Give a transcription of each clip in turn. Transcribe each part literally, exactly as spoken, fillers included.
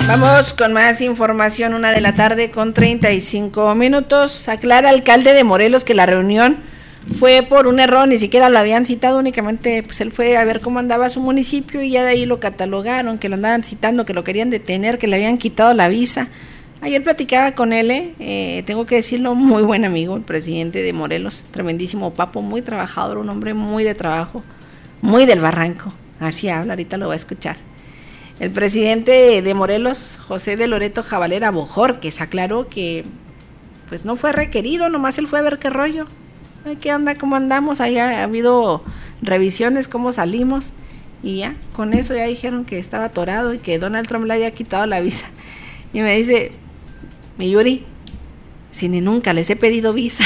Vamos con más información, una de la tarde con treinta y cinco minutos. Aclara alcalde de Morelos que la reunión fue por un error, ni siquiera lo habían citado, únicamente pues él fue a ver cómo andaba su municipio y ya de ahí lo catalogaron, que lo andaban citando, que lo querían detener, que le habían quitado la visa. Ayer platicaba con él, eh, tengo que decirlo, muy buen amigo, el presidente de Morelos, tremendísimo papo, muy trabajador, un hombre muy de trabajo, muy del barranco, así habla, ahorita lo va a escuchar. El presidente de Morelos, José de Loreto Jabalera Bojorquez, aclaró que pues no fue requerido, nomás él fue a ver qué rollo, qué onda, cómo andamos, ahí ha habido revisiones, cómo salimos, y ya, con eso ya dijeron que estaba atorado y que Donald Trump le había quitado la visa. Y me dice, mi Yuri, si ni nunca les he pedido visa.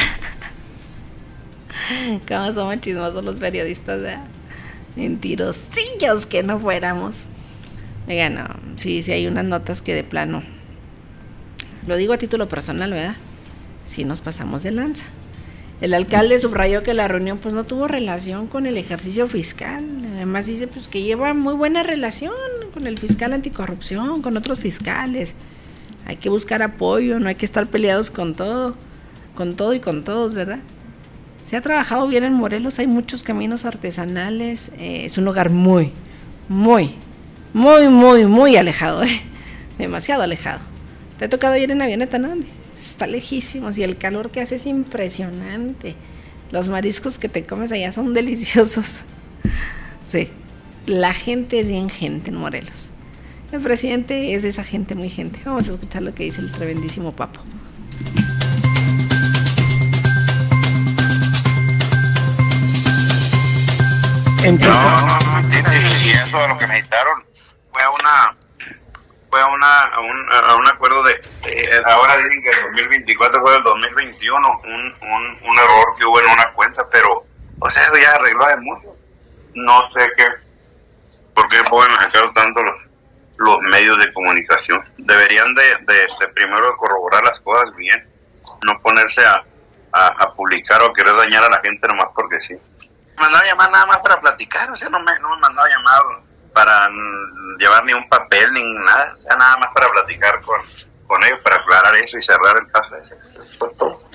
Cómo somos chismosos los periodistas, ¿verdad? Mentirosillos que no fuéramos. Oiga, no, sí, sí hay unas notas que de plano, lo digo a título personal, ¿verdad? Sí nos pasamos de lanza. El alcalde subrayó que la reunión pues no tuvo relación con el ejercicio fiscal. Además dice pues que lleva muy buena relación con el fiscal anticorrupción, con otros fiscales. Hay que buscar apoyo, no hay que estar peleados con todo, con todo y con todos, ¿verdad? Se ha trabajado bien en Morelos, hay muchos caminos artesanales, eh, es un lugar muy, muy, muy, muy, muy alejado, ¿eh? Demasiado alejado. ¿Te ha tocado ir en avioneta, no? Está lejísimos y el calor que hace es impresionante. Los mariscos que te comes allá son deliciosos. Sí, la gente es bien gente en Morelos. El presidente es de esa gente, muy gente. Vamos a escuchar lo que dice el tremendísimo papo. No, no, no, y eso de lo que necesitaron fue a una fue a una a un, a un acuerdo de eh, ahora dicen que el dos mil veinticuatro fue el dos mil veintiuno, un, un un error que hubo en una cuenta, pero o sea, eso ya arregló de mucho. No sé qué por qué pueden hacer tanto los los medios de comunicación. Deberían de, de, de primero corroborar las cosas bien, no ponerse a, a, a publicar o querer dañar a la gente nomás porque sí. Me mandaba llamar nada más para platicar, o sea, no me, no me mandaba llamar para mm, llevar ni un papel ni nada, o sea, nada más para platicar con, con ellos, para aclarar eso y cerrar el caso ese. Eso es todo.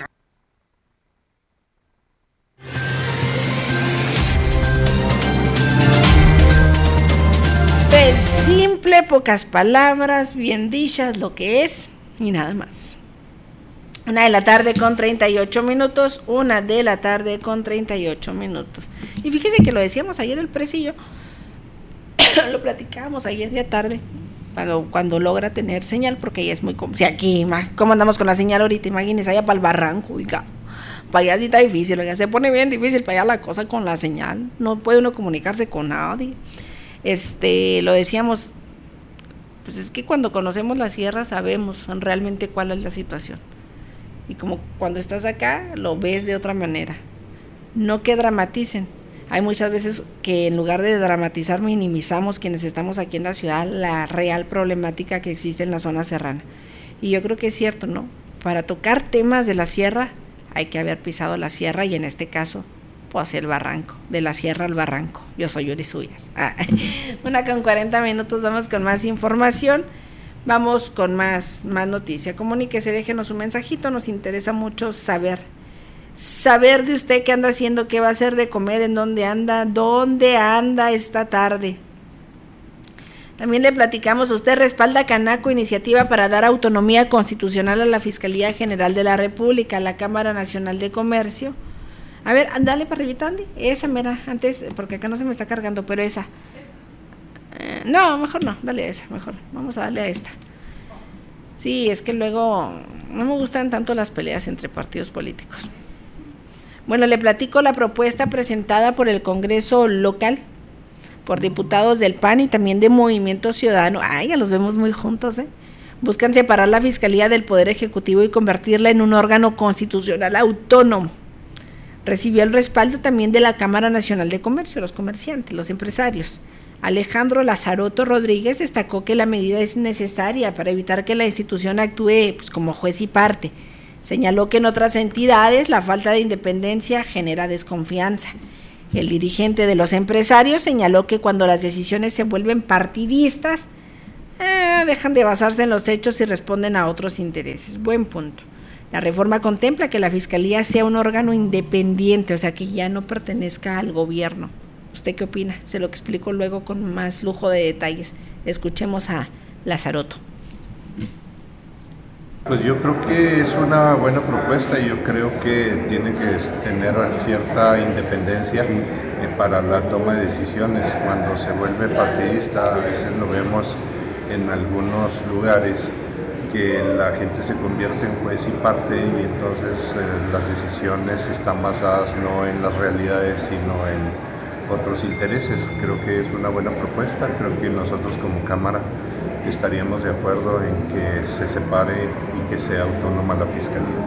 Pues simple, pocas palabras, bien dichas, lo que es y nada más. Una de la tarde con treinta y ocho minutos, una de la tarde con treinta y ocho minutos. Y fíjese que lo decíamos ayer el presillo, lo platicábamos ayer ya tarde, cuando, cuando logra tener señal, porque ya es muy... Si aquí, ¿cómo andamos con la señal ahorita? Imagínense, allá para el barranco, oiga. Para allá sí está difícil, oiga, se pone bien difícil para allá la cosa con la señal, no puede uno comunicarse con nadie. Este, lo decíamos, pues es que cuando conocemos la sierra sabemos realmente cuál es la situación. Y como cuando estás acá, lo ves de otra manera. No que dramaticen. Hay muchas veces que en lugar de dramatizar, minimizamos quienes estamos aquí en la ciudad la real problemática que existe en la zona serrana. Y yo creo que es cierto, ¿no? Para tocar temas de la sierra, hay que haber pisado la sierra y en este caso, pues el barranco, de la sierra al barranco. Yo soy Yuri Suyas. Ah, una con cuarenta minutos, vamos con más información. Vamos con más, más noticia. Comuníquese, déjenos un mensajito, nos interesa mucho saber, saber de usted qué anda haciendo, qué va a hacer de comer, en dónde anda, dónde anda esta tarde. También le platicamos, usted respalda Canaco, iniciativa para dar autonomía constitucional a la Fiscalía General de la República, a la Cámara Nacional de Comercio. A ver, dale para arribita, Andy, esa mera, antes, porque acá no se me está cargando, pero esa. Eh, no, mejor no, dale a esa, mejor, vamos a darle a esta. Sí, es que luego no me gustan tanto las peleas entre partidos políticos. Bueno, le platico la propuesta presentada por el Congreso local, por diputados del P A N y también de Movimiento Ciudadano. Ay, ya los vemos muy juntos, ¿eh? Buscan separar la Fiscalía del Poder Ejecutivo y convertirla en un órgano constitucional autónomo. Recibió el respaldo también de la Cámara Nacional de Comercio, los comerciantes, los empresarios. Alejandro Lazaroto Rodríguez destacó que la medida es necesaria para evitar que la institución actúe pues, como juez y parte. Señaló que en otras entidades la falta de independencia genera desconfianza. El dirigente de los empresarios señaló que cuando las decisiones se vuelven partidistas, eh, dejan de basarse en los hechos y responden a otros intereses. Buen punto. La reforma contempla que la Fiscalía sea un órgano independiente, o sea, que ya no pertenezca al gobierno. ¿Usted qué opina? Se lo explico luego con más lujo de detalles. Escuchemos a Lazaroto. Pues yo creo que es una buena propuesta y yo creo que tiene que tener cierta independencia eh, para la toma de decisiones. Cuando se vuelve partidista, a veces lo vemos en algunos lugares, que la gente se convierte en juez y parte y entonces eh, las decisiones están basadas no en las realidades sino en otros intereses. Creo que es una buena propuesta, creo que nosotros como Cámara estaríamos de acuerdo en que se separe y que sea autónoma la Fiscalía.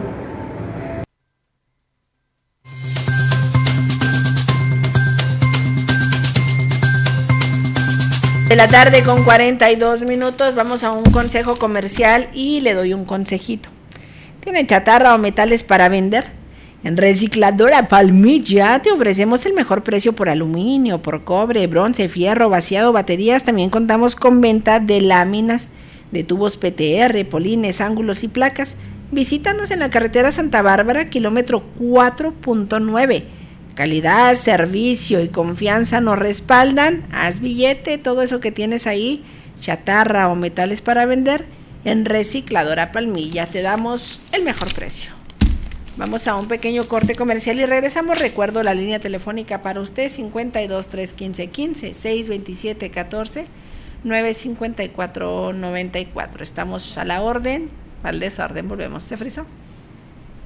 De la tarde con cuarenta y dos minutos, vamos a un consejo comercial y le doy un consejito. ¿Tiene chatarra o metales para vender? En Recicladora Palmilla te ofrecemos el mejor precio por aluminio, por cobre, bronce, fierro, vaciado, baterías. También contamos con venta de láminas, de tubos P T R, polines, ángulos y placas. Visítanos en la carretera Santa Bárbara, kilómetro cuatro punto nueve. Calidad, servicio y confianza nos respaldan. Haz billete, todo eso que tienes ahí, chatarra o metales para vender, en Recicladora Palmilla te damos el mejor precio. Vamos a un pequeño corte comercial y regresamos. Recuerdo la línea telefónica para usted, cincuenta y dos, tres quince, quince, seis veintisiete, catorce, nueve cincuenta y cuatro, noventa y cuatro. Estamos a la orden, al desorden, volvemos. ¿Se frizó?